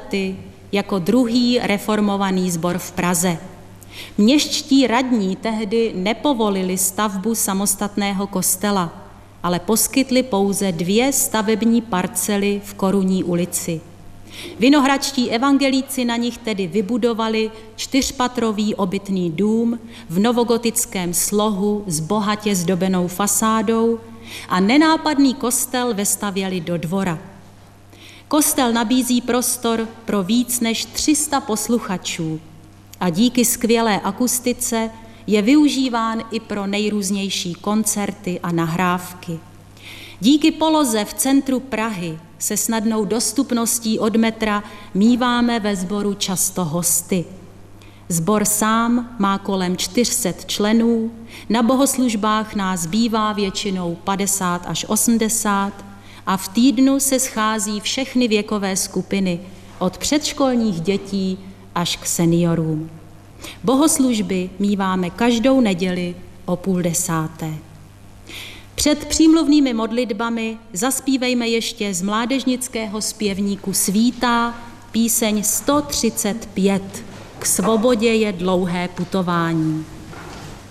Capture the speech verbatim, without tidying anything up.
lety jako druhý reformovaný sbor v Praze. Městští radní tehdy nepovolili stavbu samostatného kostela, ale poskytli pouze dvě stavební parcely v Korunní ulici. Vinohradští evangelíci na nich tedy vybudovali čtyřpatrový obytný dům v novogotickém slohu s bohatě zdobenou fasádou a nenápadný kostel vestavěli do dvora. Kostel nabízí prostor pro víc než tři sta posluchačů a díky skvělé akustice je využíván i pro nejrůznější koncerty a nahrávky. Díky poloze v centru Prahy se snadnou dostupností od metra míváme ve sboru často hosty. Sbor sám má kolem čtyř set členů, na bohoslužbách nás bývá většinou padesát až osmdesát a v týdnu se schází všechny věkové skupiny, od předškolních dětí až k seniorům. Bohoslužby míváme každou neděli o půl desáté. Před přímluvnými modlitbami zaspívejme ještě z mládežnického zpěvníku Svítá píseň sto třicet pět. K svobodě je dlouhé putování.